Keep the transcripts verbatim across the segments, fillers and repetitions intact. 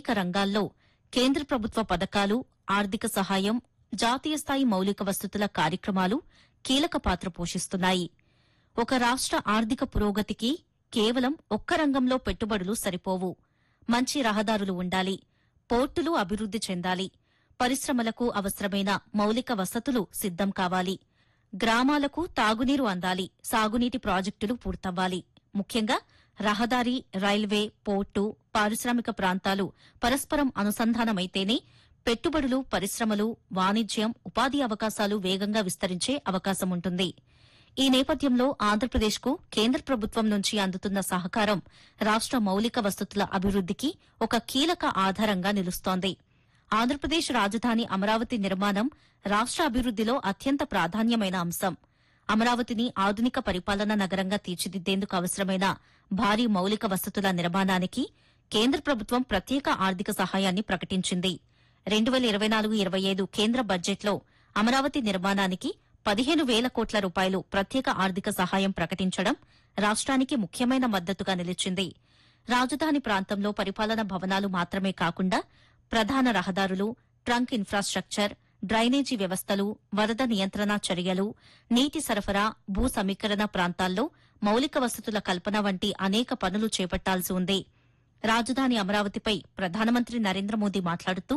అనేక రంగాల్లో కేంద్ర ప్రభుత్వ పథకాలు, ఆర్థిక సహాయం, జాతీయ స్థాయి మౌలిక వసతుల కార్యక్రమాలు కీలక పాత్ర పోషిస్తున్నాయి. ఒక రాష్ట ఆర్థిక పురోగతికి కేవలం ఒక్క రంగంలో పెట్టుబడులు సరిపోవు. మంచి రహదారులు ఉండాలి, పోర్టులు అభివృద్ది చెందాలి, పరిశ్రమలకు అవసరమైన మౌలిక వసతులు సిద్దం కావాలి, గ్రామాలకు తాగునీరు అందాలి, సాగునీటి ప్రాజెక్టులు పూర్తవ్వాలి. ముఖ్యంగా రహదారి, రైల్వే, పోర్టు, పారిశ్రామిక ప్రాంతాలు పరస్పరం అనుసంధానమైతేనే పెట్టుబడులు, పరిశ్రమలు, వాణిజ్యం, ఉపాధి అవకాశాలు వేగంగా విస్తరించే అవకాశముంటుంది. ఈ నేపథ్యంలో ఆంధ్రప్రదేశ్కు కేంద్ర ప్రభుత్వం నుంచి అందుతున్న సహకారం రాష్ట మౌలిక వసతుల అభివృద్దికి ఒక కీలక ఆధారంగా నిలుస్తోంది. ఆంధ్రప్రదేశ్ రాజధాని అమరావతి నిర్మాణం రాష్ట అభివృద్దిలో అత్యంత ప్రాధాన్యమైన అంశం. అమరావతిని ఆధునిక పరిపాలనా నగరంగా తీర్చిదిద్దేందుకు అవసరమైన భారీ మౌలిక వసతుల నిర్మాణానికి కేంద్ర ప్రభుత్వం ప్రత్యేక ఆర్థిక సహాయాన్ని ప్రకటించింది. రెండు వేల ఇరవై నాలుగు ఇరవై ఐదు కేంద్ర బడ్జెట్లో అమరావతి నిర్మాణానికి పదిహేను వేల కోట్ల రూపాయలు ప్రత్యేక ఆర్థిక సహాయం ప్రకటించడం రాష్ట్రానికి ముఖ్యమైన మద్దతుగా నిలిచింది. రాజధాని ప్రాంతంలో పరిపాలనా భవనాలు మాత్రమే కాకుండా ప్రధాన రహదారులు, ట్రంక్ ఇన్ఫ్రాస్ట్రక్చర్, డ్రైనేజీ వ్యవస్థలు, వరద నియంత్రణ చర్యలు, నీటి సరఫరా, భూ సమీకరణ ప్రాంతాల్లో మౌలిక వసతుల కల్పన వంటి అనేక పనులు చేపట్టాల్సి ఉంది. రాజధాని అమరావతిపై ప్రధానమంత్రి నరేంద్ర మోదీ మాట్లాడుతూ,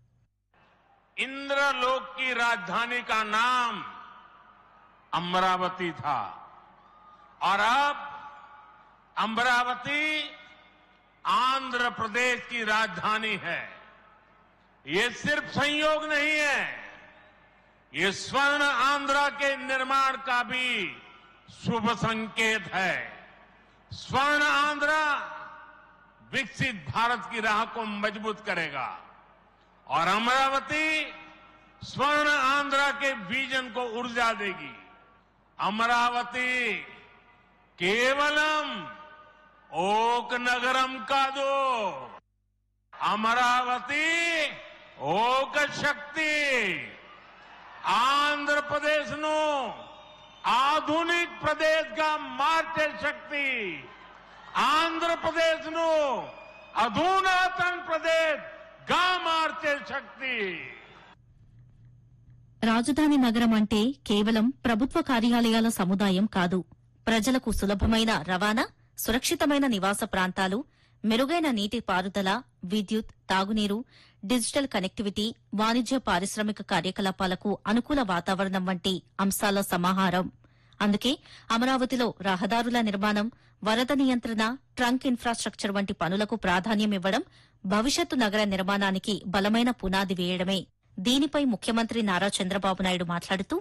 इंद्रलोक की राजधानी का नाम अमरावती था और अब अमरावती आंध्र प्रदेश की राजधानी है. ये सिर्फ संयोग नहीं है, ये स्वर्ण आंध्र के निर्माण का भी शुभ संकेत है. स्वर्ण आंध्र विकसित भारत की राह को मजबूत करेगा और अमरावती स्वर्ण आंध्र के विजन को ऊर्जा देगी. अमरावती केवलम ओक नगरम का दो, अमरावती ओक शक्ति आंध्र प्रदेश नो आधुनिक प्रदेश का मार्टे शक्ति, आंध्र प्रदेश नो अधुनातन प्रदेश గా మార్చే శక్తి. రాజధాని నగరం అంటే కేవలం ప్రభుత్వ కార్యాలయాల సముదాయం కాదు. ప్రజలకు సులభమైన రవాణా, సురక్షితమైన నివాస ప్రాంతాలు, మెరుగైన నీటి పారుదల, విద్యుత్, తాగునీరు, డిజిటల్ కనెక్టివిటీ, వాణిజ్య పారిశ్రామిక కార్యకలాపాలకు అనుకూల వాతావరణం వంటి అంశాల సమాహారం. అందుకే అమరావతిలో రహదారుల నిర్మాణం, వరద నియంత్రణ, ట్రంక్ ఇన్ఫ్రాస్ట్రక్చర్ వంటి పనులకు ప్రాధాన్యమివ్వడం భవిష్యత్తు నగర నిర్మాణానికి బలమైన పునాది వేయడమే. దీనిపై ముఖ్యమంత్రి నారా చంద్రబాబు నాయుడు మాట్లాడుతూ,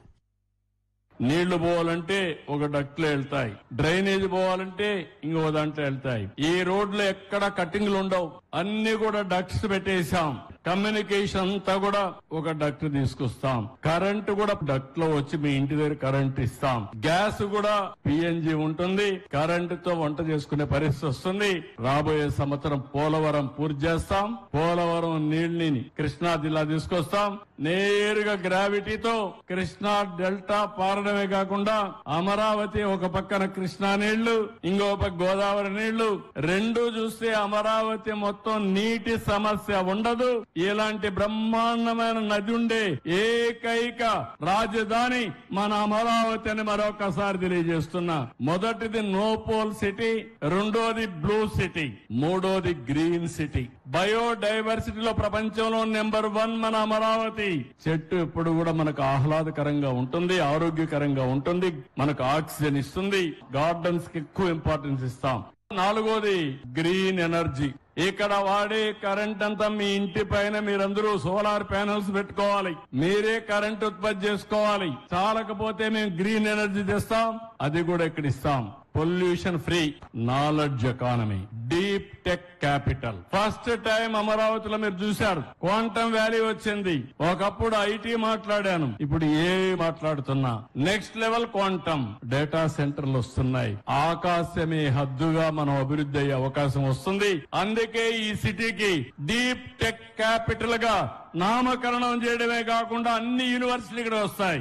నీళ్లు పోవాలంటే ఒక డక్ట్లో వెళ్తాయి, డ్రైనేజ్ పోవాలంటే ఇంకో దాంట్లో వెళ్తాయి. ఈ రోడ్లు ఎక్కడ కట్టింగ్లు ఉండవు, అన్ని కూడా డక్ట్స్ పెట్టేశాం. కమ్యూనికేషన్ అంతా కూడా ఒక డక్ట్ తీసుకొస్తాం. కరెంటు కూడా డక్ట్ లో వచ్చి మీ ఇంటి దగ్గర కరెంట్ ఇస్తాం. గ్యాస్ కూడా పిఎన్జి ఉంటుంది, కరెంటుతో వంట చేసుకునే పరిస్థితి వస్తుంది. రాబోయే సంవత్సరం పోలవరం పూర్తి చేస్తాం. పోలవరం నీళ్ళని కృష్ణా జిల్లా తీసుకొస్తాం. నేరుగా గ్రావిటీతో కృష్ణా డెల్టా పారడమే కాకుండా అమరావతి ఒక పక్కన కృష్ణా నీళ్లు, ఇంకో పక్క గోదావరి నీళ్లు, రెండు చూస్తే అమరావతి మొత్తం నీటి సమస్య ఉండదు. ఇలాంటి బ్రహ్మాండమైన నది ఉండే ఏకైక రాజధాని మన అమరావతి అని మరొకసారి తెలియజేస్తున్నా. మొదటిది నోపోల్ సిటీ, రెండోది బ్లూ సిటీ, మూడోది గ్రీన్ సిటీ. బయోడైవర్సిటీలో ప్రపంచంలో నెంబర్ వన్ మన అమరావతి. చెట్టు ఎప్పుడు కూడా మనకు ఆహ్లాదకరంగా ఉంటుంది, ఆరోగ్యకరంగా ఉంటుంది, మనకు ఆక్సిజన్ ఇస్తుంది. గార్డెన్స్ కి ఎక్కువ ఇంపార్టెన్స్ ఇస్తాం. నాలుగోది గ్రీన్ ఎనర్జీ. ఇక్కడ వాడే కరెంట్ అంతా మీ ఇంటి పైన మీరందరూ సోలార్ ప్యానెల్స్ పెట్టుకోవాలి, మీరే కరెంట్ ఉత్పత్తి చేసుకోవాలి. చాలకపోతే మేము గ్రీన్ ఎనర్జీ తెస్తాం, అది కూడా ఇక్కడ ఇస్తాం. Pollution free, knowledge economy, deep tech capital. First time అమరావతిలో మీరు చూశారు, క్వాంటమ్ వ్యాలీ వచ్చింది. ఒకప్పుడు ఐటీ మాట్లాడాను, ఇప్పుడు ఏ మాట్లాడుతున్నా. నెక్స్ట్ లెవెల్ క్వాంటమ్ డేటా సెంటర్లు వస్తున్నాయి. ఆకాశమే హద్దుగా మనం అభివృద్ధి అయ్యే అవకాశం వస్తుంది. అందుకే ఈ సిటీకి డీప్ టెక్ క్యాపిటల్ గా నామకరణం చేయడమే కాకుండా అన్ని యూనివర్సిటీలు ఇక్కడ వస్తాయి.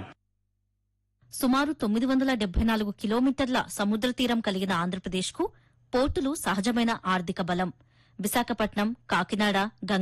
సుమారు తొమ్మిది వందల డెబ్బై నాలుగు కిలోమీటర్ల సముద్ర తీరం కలిగిన ఆంధ్రప్రదేశ్కు పోర్టులు సహజమైన ఆర్థిక బలం. విశాఖపట్నం, కాకినాడ,